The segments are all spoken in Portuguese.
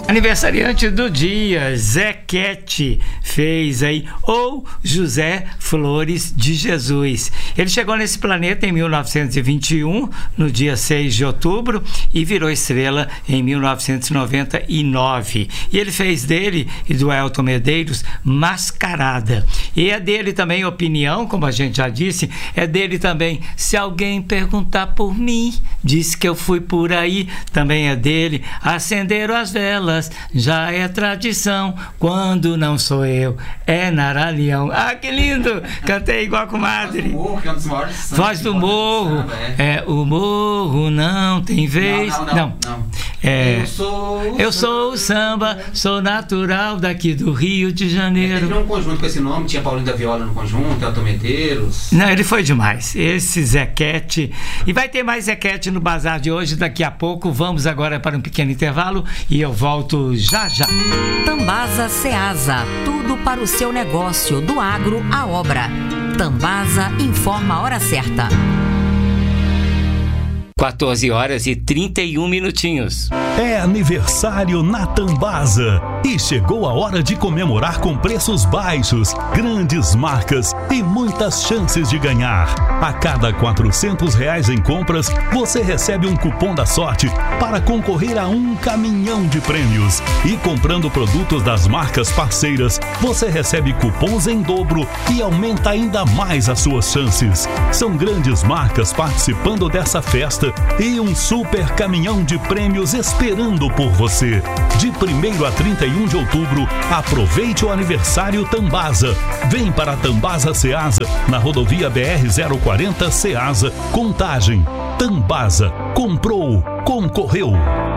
Aniversariante do dia, Zequete fez aí, ou José Flores de Jesus. Ele chegou nesse planeta em 1921, no dia 6 de outubro, e virou estrela em 1999. E ele fez dele e do Elton Medeiros Mascarada. E é dele também Opinião, como a gente já disse, é dele também Se Alguém Perguntar por Mim, diz que eu fui por aí, também é dele Acenderam as Velas, já é tradição, quando não sou eu, é Naralião. Ah, que lindo! Cantei igual a comadre. Voz do Morro, que é um dos maiores sambas. Voz do Morro, o Morro não tem vez. Não. Eu sou o samba, sou natural daqui do Rio de Janeiro. Teve um conjunto com esse nome, tinha Paulinho da Viola no conjunto, Elton Medeiros. Não, ele foi demais, esse Zequete. E vai ter mais Zequete no Bazar de hoje, daqui a pouco. Vamos agora para um pequeno intervalo e eu volto já já. Tambasa Ceasa, tudo para o seu negócio, do agro à obra. Tambasa informa a hora certa. 14 horas e 31 minutinhos. É aniversário na Tambasa e chegou a hora de comemorar com preços baixos, grandes marcas e muitas chances de ganhar. A cada R$400 em compras, você recebe um cupom da sorte para concorrer a um caminhão de prêmios. E comprando produtos das marcas parceiras, você recebe cupons em dobro e aumenta ainda mais as suas chances. São grandes marcas participando dessa festa e um super caminhão de prêmios esperando por você. De 1º a 31 de outubro, aproveite o aniversário Tambasa. Vem para a Tambasa Ceasa, na rodovia BR-040 Ceasa, Contagem. Tambasa, comprou, concorreu.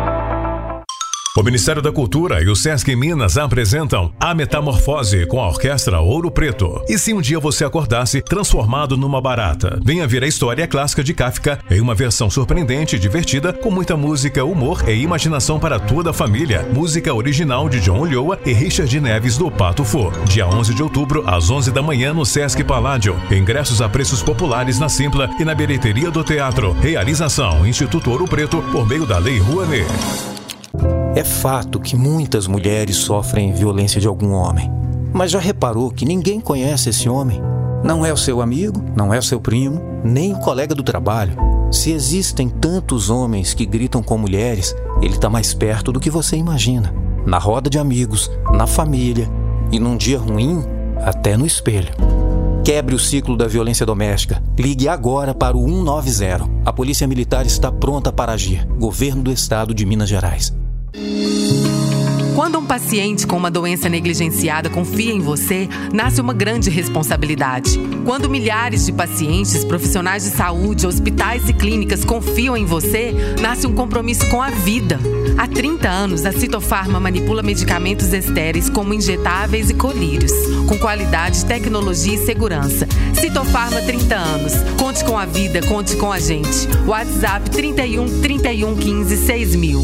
O Ministério da Cultura e o Sesc Minas apresentam A Metamorfose com a Orquestra Ouro Preto. E se um dia você acordasse transformado numa barata? Venha ver a história clássica de Kafka em uma versão surpreendente e divertida, com muita música, humor e imaginação para toda a família. Música original de John Ulloa e Richard Neves do Pato Fu. Dia 11 de outubro, às 11 da manhã, no Sesc Paládio. Ingressos a preços populares na Simpla e na bilheteria do teatro. Realização Instituto Ouro Preto por meio da Lei Rouanet. É fato que muitas mulheres sofrem violência de algum homem. Mas já reparou que ninguém conhece esse homem? Não é o seu amigo, não é o seu primo, nem o colega do trabalho. Se existem tantos homens que gritam com mulheres, ele está mais perto do que você imagina. Na roda de amigos, na família e num dia ruim, até no espelho. Quebre o ciclo da violência doméstica. Ligue agora para o 190. A Polícia Militar está pronta para agir. Governo do Estado de Minas Gerais. Quando um paciente com uma doença negligenciada confia em você, nasce uma grande responsabilidade. Quando milhares de pacientes, profissionais de saúde, hospitais e clínicas confiam em você, nasce um compromisso com a vida. Há 30 anos, a Citofarma manipula medicamentos estéreis como injetáveis e colírios, com qualidade, tecnologia e segurança. Citofarma, 30 anos. Conte com a vida, conte com a gente. WhatsApp 31 31 15 6000.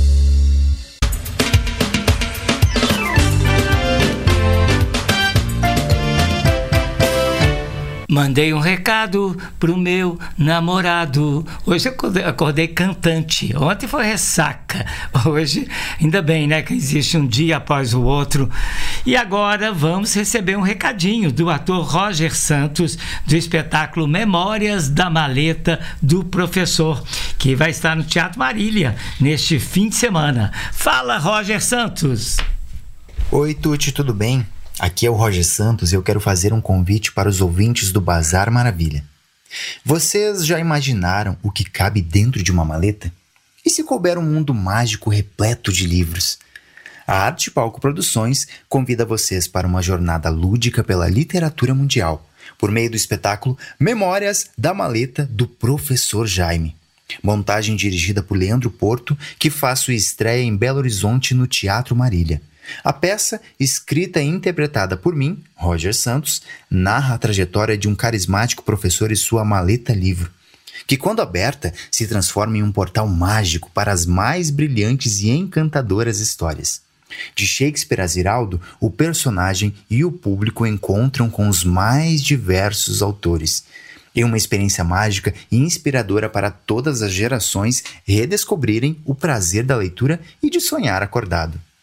Mandei um recado pro meu namorado. Hoje eu acordei cantante. Ontem foi ressaca. Hoje, ainda bem, né? Que existe um dia após o outro. E agora vamos receber um recadinho do ator Roger Santos, do espetáculo Memórias da Maleta do Professor, que vai estar no Teatro Marília neste fim de semana. Fala, Roger Santos! Oi, Tuti, tudo bem? Aqui é o Roger Santos e eu quero fazer um convite para os ouvintes do Bazar Maravilha. Vocês já imaginaram o que cabe dentro de uma maleta? E se couber um mundo mágico repleto de livros? A Arte Palco Produções convida vocês para uma jornada lúdica pela literatura mundial, por meio do espetáculo Memórias da Maleta do Professor Jaime. Montagem dirigida por Leandro Porto, que faz sua estreia em Belo Horizonte no Teatro Marília. A peça, escrita e interpretada por mim, Roger Santos, narra a trajetória de um carismático professor e sua maleta livro, que quando aberta se transforma em um portal mágico para as mais brilhantes e encantadoras histórias. De Shakespeare a Ziraldo, o personagem e o público encontram com os mais diversos autores. É uma experiência mágica e inspiradora para todas as gerações redescobrirem o prazer da leitura e de sonhar acordado.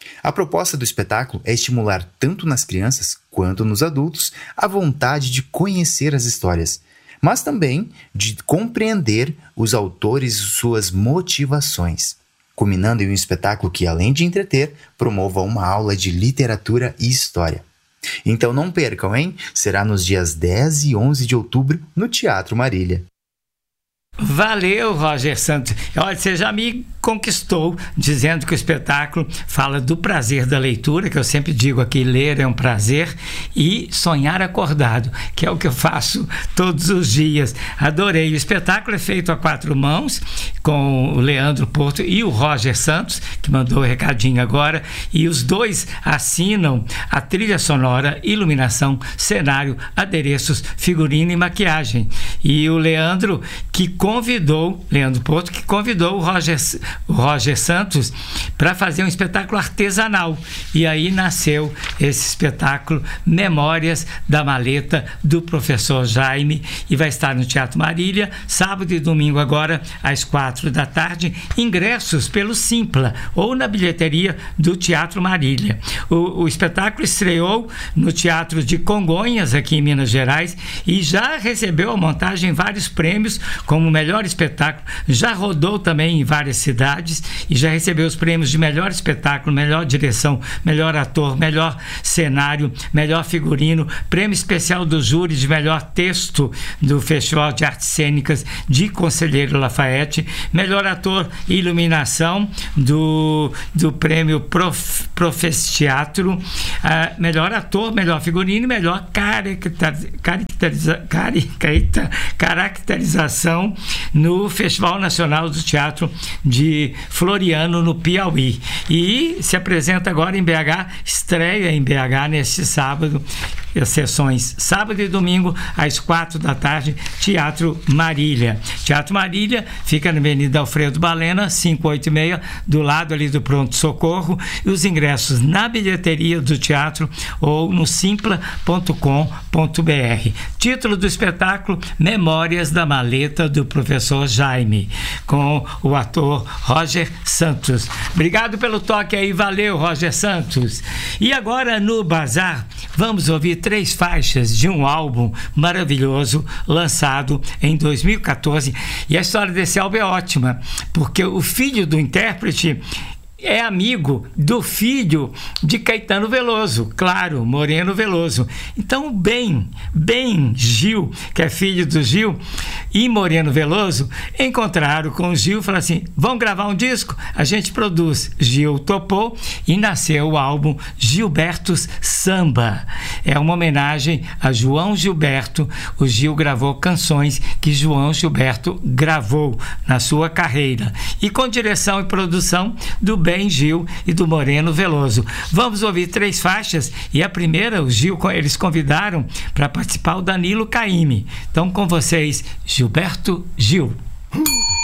A proposta do espetáculo é estimular tanto nas crianças quanto nos adultos a vontade de conhecer as histórias, mas também de compreender os autores e suas motivações, culminando em um espetáculo que, além de entreter, promova uma aula de literatura e história. Então não percam, hein? Será nos dias 10 e 11 de outubro no Teatro Marília. Valeu, Roger Santos. Olha, você já me conquistou dizendo que o espetáculo fala do prazer da leitura, que eu sempre digo aqui, ler é um prazer, e sonhar acordado, que é o que eu faço todos os dias. Adorei. O espetáculo é feito a 4 mãos, com o Leandro Porto e o Roger Santos, que mandou o recadinho agora, e os dois assinam a trilha sonora, iluminação, cenário, adereços, figurino e maquiagem. E o Leandro Porto, que convidou o Roger Santos para fazer um espetáculo artesanal. E aí nasceu esse espetáculo Memórias da Maleta, do professor Jaime, e vai estar no Teatro Marília, sábado e domingo agora, às 4 da tarde, ingressos pelo Simpla ou na bilheteria do Teatro Marília. O espetáculo estreou no Teatro de Congonhas, aqui em Minas Gerais, e já recebeu a montagem vários prêmios, como melhor espetáculo, já rodou também em várias cidades e já recebeu os prêmios de melhor espetáculo, melhor direção, melhor ator, melhor cenário, melhor figurino, prêmio especial do júri de melhor texto do Festival de Artes Cênicas de Conselheiro Lafayette, melhor ator e iluminação do prêmio Profesteatro, melhor ator, melhor figurino e melhor caracterização no Festival Nacional do Teatro de Floriano, no Piauí. E se apresenta agora em BH, estreia em BH neste sábado, as sessões sábado e domingo às 4 da tarde, Teatro Marília. Teatro Marília fica na Avenida Alfredo Balena, 586, do lado ali do Pronto Socorro, e os ingressos na bilheteria do teatro ou no simpla.com.br. Título do espetáculo: Memórias da Maleta, do professor Jaime, com o ator Roger Santos. Obrigado pelo toque aí, valeu, Roger Santos. E agora no Bazar vamos ouvir 3 faixas de um álbum maravilhoso lançado em 2014, e a história desse álbum é ótima, porque o filho do intérprete é amigo do filho de Caetano Veloso, claro, Moreno Veloso. Então, Ben Gil, que é filho do Gil, e Moreno Veloso encontraram com o Gil e falaram assim: vamos gravar um disco? A gente produz. Gil topou e nasceu o álbum Gilbertos Samba. É uma homenagem a João Gilberto. O Gil gravou canções que João Gilberto gravou na sua carreira, e com direção e produção do Ben Gil e do Moreno Veloso. Vamos ouvir 3 faixas, e a primeira, o Gil, eles convidaram para participar o Danilo Caymmi. Então, com vocês, Gilberto Gil.